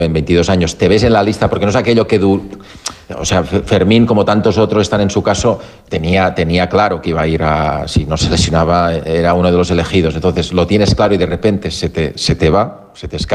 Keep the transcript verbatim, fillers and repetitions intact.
en veintidós años, te ves en la lista, porque no es aquello que... Du... O sea, Fermín, como tantos otros están en su caso, tenía, tenía claro que iba a ir a... Si no se lesionaba, era uno de los elegidos. Entonces, lo tienes claro y de repente se te, se te va, se te escapa.